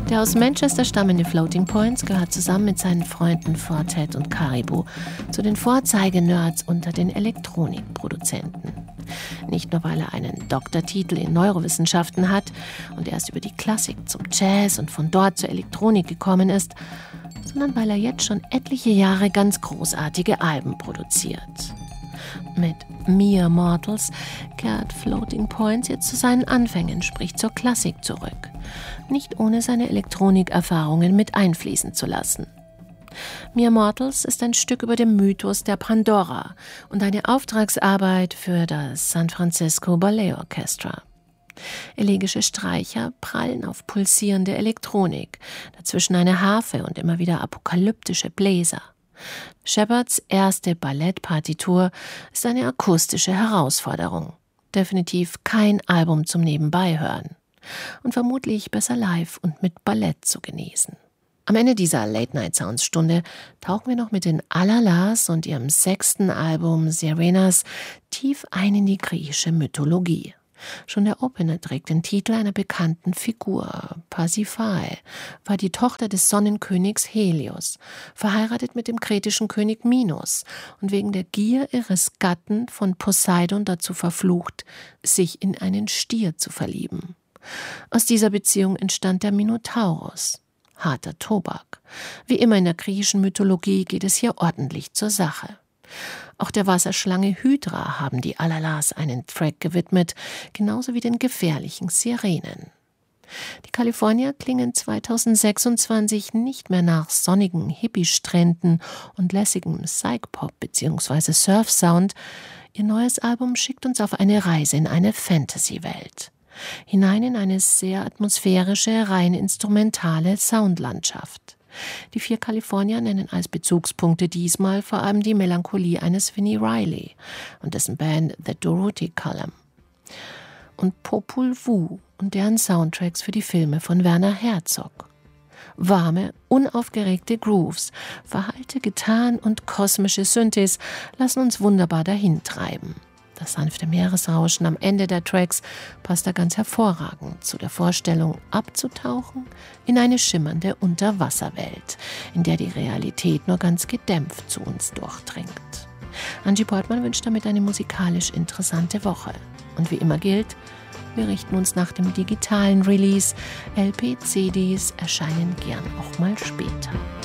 Der aus Manchester stammende Floating Points gehört zusammen mit seinen Freunden Fortet und Caribou zu den Vorzeigenerds unter den Elektronikproduzenten. Nicht nur, weil er einen Doktortitel in Neurowissenschaften hat und erst über die Klassik zum Jazz und von dort zur Elektronik gekommen ist, sondern weil er jetzt schon etliche Jahre ganz großartige Alben produziert. Mit Mere Mortals kehrt Floating Points jetzt zu seinen Anfängen, sprich zur Klassik zurück. Nicht ohne seine Elektronikerfahrungen mit einfließen zu lassen. Mere Mortals ist ein Stück über den Mythos der Pandora und eine Auftragsarbeit für das San Francisco Ballet Orchestra. Elegische Streicher prallen auf pulsierende Elektronik, dazwischen eine Harfe und immer wieder apokalyptische Bläser. Shepards erste Ballettpartitur ist eine akustische Herausforderung. Definitiv kein Album zum Nebenbeihören. Und vermutlich besser live und mit Ballett zu genießen. Am Ende dieser Late-Night-Sounds-Stunde tauchen wir noch mit den Alalas und ihrem 6. Album Sirenas tief ein in die griechische Mythologie. Schon der Opener trägt den Titel einer bekannten Figur. Pasiphae war die Tochter des Sonnenkönigs Helios, verheiratet mit dem kretischen König Minos und wegen der Gier ihres Gatten von Poseidon dazu verflucht, sich in einen Stier zu verlieben. Aus dieser Beziehung entstand der Minotaurus. Harter Tobak. Wie immer in der griechischen Mythologie geht es hier ordentlich zur Sache. Auch der Wasserschlange Hydra haben die Alalas einen Track gewidmet, genauso wie den gefährlichen Sirenen. Die Kalifornier klingen 2026 nicht mehr nach sonnigen Hippie-Stränden und lässigem Psych-Pop bzw. Surf-Sound. Ihr neues Album schickt uns auf eine Reise in eine Fantasy-Welt. Hinein in eine sehr atmosphärische, rein instrumentale Soundlandschaft. Die 4 Kalifornier nennen als Bezugspunkte diesmal vor allem die Melancholie eines Vinnie Riley und dessen Band The Dorothy Column. Und Popol Vuh und deren Soundtracks für die Filme von Werner Herzog. Warme, unaufgeregte Grooves, verhallte Gitarren und kosmische Synthes lassen uns wunderbar dahintreiben. Das sanfte Meeresrauschen am Ende der Tracks passt da ganz hervorragend zu der Vorstellung, abzutauchen in eine schimmernde Unterwasserwelt, in der die Realität nur ganz gedämpft zu uns durchdringt. Angie Portmann wünscht damit eine musikalisch interessante Woche. Und wie immer gilt, wir richten uns nach dem digitalen Release. LP-CDs erscheinen gern auch mal später.